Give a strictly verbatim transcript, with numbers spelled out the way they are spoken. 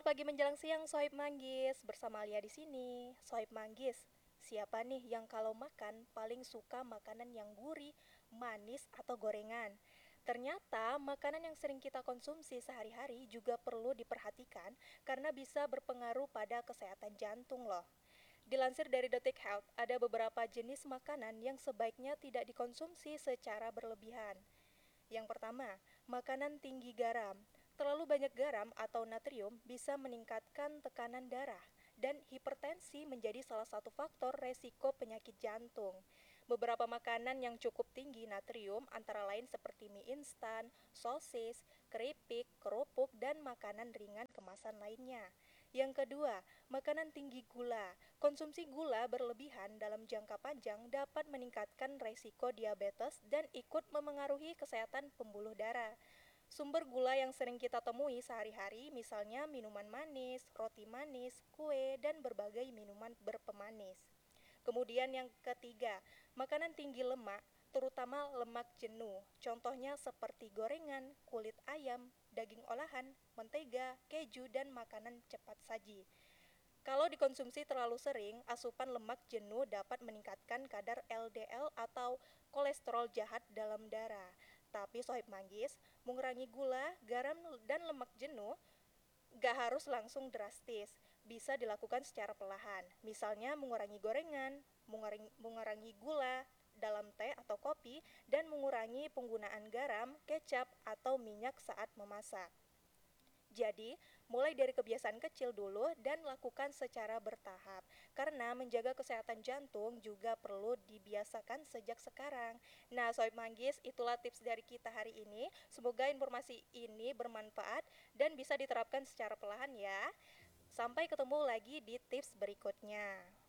pagi menjelang siang, Sohib Manggis. Bersama Alia di sini. Sohib Manggis, siapa nih yang kalau makan paling suka makanan yang gurih, manis, atau gorengan? Ternyata makanan yang sering kita konsumsi sehari-hari juga perlu diperhatikan karena bisa berpengaruh pada kesehatan jantung loh. Dilansir dari Detik Health, ada beberapa jenis makanan yang sebaiknya tidak dikonsumsi secara berlebihan. Yang pertama, makanan tinggi garam. Terlalu banyak garam atau natrium bisa meningkatkan tekanan darah dan hipertensi menjadi salah satu faktor resiko penyakit jantung. Beberapa makanan yang cukup tinggi natrium antara lain seperti mie instan, sosis, keripik, kerupuk, dan makanan ringan kemasan lainnya. Yang kedua, makanan tinggi gula. Konsumsi gula berlebihan dalam jangka panjang dapat meningkatkan resiko diabetes dan ikut memengaruhi kesehatan pembuluh darah. Sumber gula yang sering kita temui sehari-hari misalnya minuman manis, roti manis, kue, dan berbagai minuman berpemanis. Kemudian yang ketiga, makanan tinggi lemak, terutama lemak jenuh. Contohnya seperti gorengan, kulit ayam, daging olahan, mentega, keju, dan makanan cepat saji. Kalau dikonsumsi terlalu sering, asupan lemak jenuh dapat meningkatkan kadar L D L atau kolesterol jahat dalam darah. Tapi Sohib Manggis, mengurangi gula, garam, dan lemak jenuh gak harus langsung drastis. Bisa dilakukan secara perlahan. Misalnya mengurangi gorengan, mengurangi, mengurangi gula dalam teh atau kopi, dan mengurangi penggunaan garam, kecap, atau minyak saat memasak. Jadi, mulai dari kebiasaan kecil dulu dan lakukan secara bertahap. Karena menjaga kesehatan jantung juga perlu dibiasakan sejak sekarang. Nah, Sohib Manggis, itulah tips dari kita hari ini. Semoga informasi ini bermanfaat dan bisa diterapkan secara perlahan ya. Sampai ketemu lagi di tips berikutnya.